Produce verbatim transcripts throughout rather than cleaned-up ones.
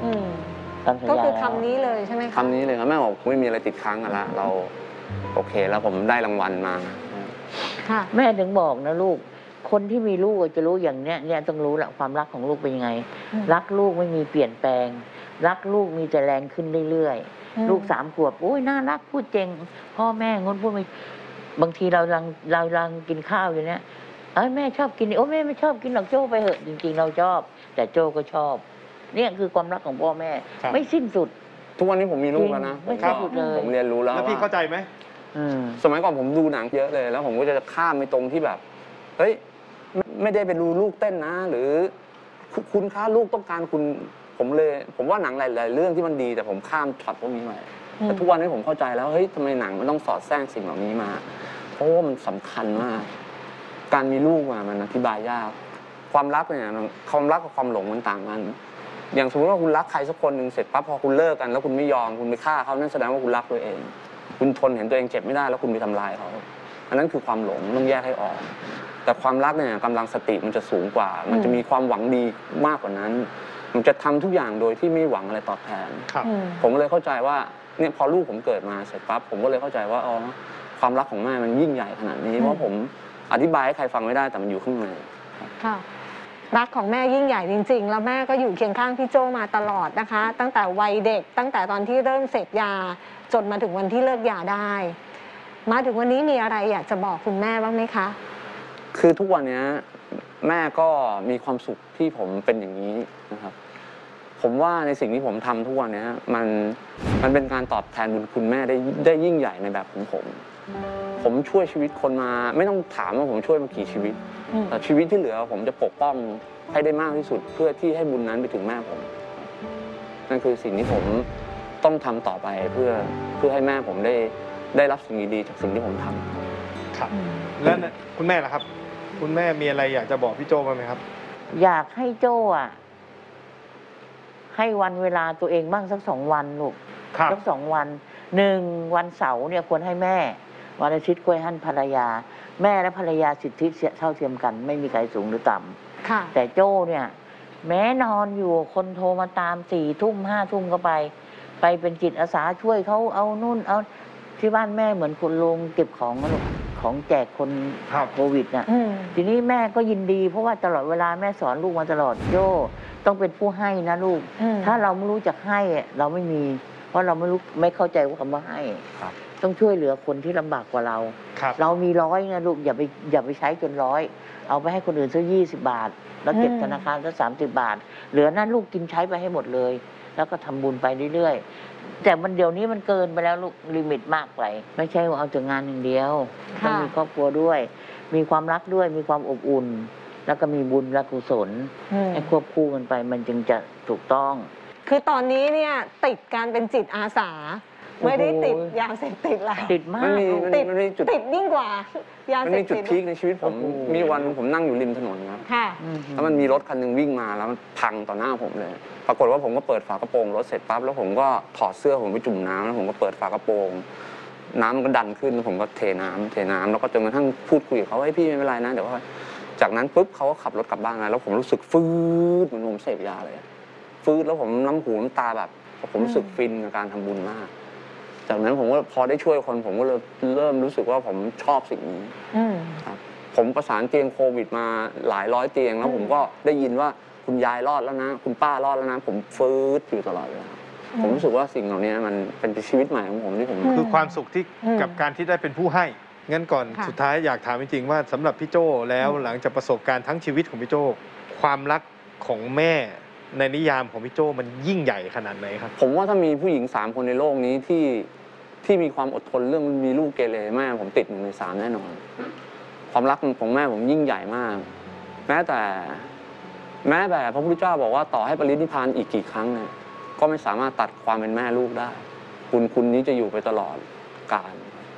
ก็คือคำนี้เลยใช่ไหมคะคำนี้เลยครับแม่บอกไม่มีอะไรติดค้างกันละเราโอเคแล้วผมได้รางวัลมาค่ะแม่ถึงบอกนะลูกคนที่มีลูกจะรู้อย่างเนี้ยเนี่ยต้องรู้แหละความรักของลูกเป็นยังไงรักลูกไม่มีเปลี่ยนแปลงรักลูกมีแต่แรงขึ้นเรื่อยๆลูกสามขวบโอ้ยน่ารักพูดเก่งพ่อแม่งดพูดไม่บางทีเราลังเราลังกินข้าวอยู่เนี้ยเอ้ยแม่ชอบกินโอ้แม่ไม่ชอบกินหรอกโจ้ไปเหอะจริงๆเราชอบแต่โจ้ก็ชอบเนี่ยคือความรักของพ่อแม่ไม่สิ้นสุดทุกวันนี้ผมมีลูกแล้วนะไม่สิ้นสุดเลยผมเรียนรู้แล้วแล้วพี่เข้าใจไหมสมัยก่อนผมดูหนังเยอะเลยแล้วผมก็จะข้ามไปตรงที่แบบเฮ้ยไม่ได้ไปดูลูกเต้นนะหรือคุณค่าลูกต้องการคุณผมเลยผมว่าหนังหลายๆเรื่องที่มันดีแต่ผมข้ามช็อตพวกนี้ไปแต่ทุกวันนี้ผมเข้าใจแล้วเฮ้ยทำไมหนังมันต้องสอดแทรกสิ่งเหล่านี้มาเพราะว่ามันสำคัญมากการมีลูกมามันอธิบายยากความรักเนี่ยความรักกับความหลงมันต่างกันอย่างสมมติว่าคุณรักใครสักคนหนึ่งเสร็จปั๊บพอคุณเลิกกันแล้วคุณไม่ยอมคุณไปฆ่าเขานั่นแสดงว่าคุณรักตัวเองคุณทนเห็นตัวเองเจ็บไม่ได้แล้วคุณไปทำลายเขาอันนั้นคือความหลงต้องแยกให้ออกแต่ความรักเนี่ยกำลังสติมันจะสูงกว่ามันจะมีความหวังดีมากกว่านั้นมันจะทำทุกอย่างโดยที่ไม่หวังอะไรตอบแทนผมเลยเข้าใจว่าเนี่ยพอลูกผมเกิดมาเสร็จปั๊บผมก็เลยเข้าใจว่าอ๋อความรักของแม่มันยิ่งใหญ่ขนาดนี้เพราะผมอธิบายให้ใครฟังไม่ได้แต่มันอยู่ข้างในค่ะรักของแม่ยิ่งใหญ่จริงๆแล้วแม่ก็อยู่เคียงข้างพี่โจมาตลอดนะคะตั้งแต่วัยเด็กตั้งแต่ตอนที่เริ่มเสพยาจนมาถึงวันที่เลิกยาได้มาถึงวันนี้มีอะไรอยากจะบอกคุณแม่บ้างไหมคะคือทุกวันนี้แม่ก็มีความสุขที่ผมเป็นอย่างนี้นะครับผมว่าในสิ่งที่ผมทำทุกวันนี้มันมันเป็นการตอบแทนบุญคุณแม่ได้ได้ยิ่งใหญ่ในแบบของผมผมช่วยชีวิตคนมาไม่ต้องถามว่าผมช่วยมากี่ชีวิตแต่ชีวิตที่เหลือผมจะปกป้องให้ได้มากที่สุดเพื่อที่ให้บุญนั้นไปถึงแม่ผมนั่นคือสิ่งที่ผมต้องทำต่อไปเพื่อเพื่อให้แม่ผมได้ได้รับสิ่งดีๆจากสิ่งที่ผมทำครับแล้วคุณแม่ล่ะครับคุณแม่มีอะไรอยากจะบอกพี่โจ้บ้างไหมครับอยากให้โจ้อะให้วันเวลาตัวเองบ้างสักสองวันลูกสักสองวันหนึ่งวันเสาร์เนี่ยควรให้แม่วันอาทิตย์ควรให้ภรรยาแม่และภรรยาสิทธิเท่าเทียมกันไม่มีใครสูงหรือต่ำแต่โจ้เนี่ยแม้นอนอยู่คนโทรมาตามสี่ทุ่มห้าทุ่มก็ไปไปเป็นจิตอาสาช่วยเขาเอานู่นเอาที่บ้านแม่เหมือนคนลงเก็บของนะลูกของแจกคนโควิดน่ะทีนี้แม่ก็ยินดีเพราะว่าตลอดเวลาแม่สอนลูกมาตลอดโจ้ต้องเป็นผู้ให้นะลูกถ้าเราไม่รู้จักให้เราไม่มีเพราะเราไม่รู้ไม่เข้าใจว่าคำว่าให้ต้องช่วยเหลือคนที่ลำบากกว่าเราเรามีร้อยนะลูกอย่าไปอย่าไปใช้จนร้อยเอาไปให้คนอื่นสักยี่สิบบาทแล้วเก็บธนาคารสักสามสิบบาทเหลือนั้นลูกกินใช้ไปให้หมดเลยแล้วก็ทำบุญไปเรื่อยๆแต่มันเดี๋ยวนี้มันเกินไปแล้วลูกลิมิตมากไปไม่ใช่ว่าเอาแต่งานอย่างเดียวต้องมีครอบครัวด้วยมีความรักด้วยมีความอบอุ่นแล้วก็มีบุญและกุศลให้ควบคู่กันไปมันจึงจะถูกต้องคือตอนนี้เนี่ยติดการเป็นจิตอาสาไม่ได้ติดยาเสพติดแล้วติดมากติดติดยิ่งกว่ายาเสพติดมันมีจุดพีคในชีวิตผมมีวันผมนั่งอยู่ริมถนนครับแล้วมันมีรถคันนึงวิ่งมาแล้วมันพังต่อหน้าผมเลยปรากฏว่าผมก็เปิดฝากระโปรงรถเสร็จปั๊บแล้วผมก็ถอดเสื้อผมไปจุ่มน้ำแล้วผมก็เปิดฝากระโปรงน้ำมันก็ดันขึ้นแล้วผมก็เทน้ำเทน้ำแล้วก็จนกระทั่งพูดคุยกับเขาให้พี่ไม่เป็นไรนะเดี๋ยวว่าจากนั้นปุ๊บเขาก็ขับรถกลับบ้านมาแล้วผมรู้สึกฟื้นเหมือนผมเสพยาเลยฟื้นแล้วผมน้ำหูน้ำตาแบบผมรู้สึกฟินกับการทำบุญมากจากนั้นผมก็พอได้ช่วยคนผมก็เลยเริ่มรู้สึกว่าผมชอบสิ่งนี้ครับผมประสานเตียงโควิดมาหลายร้อยเตียงแล้วผมก็ได้ยินว่าคุณยายรอดแล้วนะคุณป้ารอดแล้วนะผมฟื้นอยู่ตลอดเลยผมรู้สึกว่าสิ่งเหล่านี้มันเป็นชีวิตใหม่ของผมที่ผมคือความสุขที่กับการที่ได้เป็นผู้ให้งั้นก่อนสุดท้ายอยากถามจริงๆว่าสำหรับพี่โจ้แล้วหลังจากประสบการณ์ทั้งชีวิตของพี่โจ้ความรักของแม่ในนิยามของพี่โจ้มันยิ่งใหญ่ขนาดไหนครับผมว่าถ้ามีผู้หญิงสามคนในโลกนี้ที่ที่มีความอดทนเรื่องมีลูกเกเรแม่ผมติดหนึ่งในสามแน่นอนความรักของแม่ผมยิ่งใหญ่มากแม้แต่แม้แต่พระพุทธเจ้าบอกว่าต่อให้ปรินิพพานอีกกี่ครั้งเนี่ยก็ไม่สามารถตัดความเป็นแม่ลูกได้คุณคุณนี้จะอยู่ไปตลอดกาล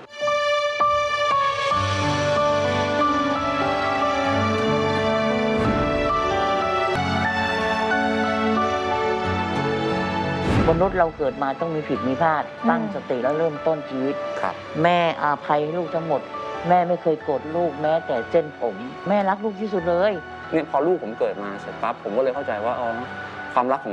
มนุษย์เราเกิดมาต้องมีผิดมีพลาดตั้งสติแล้วเริ่มต้นชีวิตแม่อาภัยลูกทั้งหมดแม่ไม่เคยโกรธลูกแม้แต่เส้นผมแม่รักลูกที่สุดเลยเนี่ยพอลูกผมเกิดมาเสร็จปั๊บผมก็เลยเข้าใจว่าอ๋อความรักของ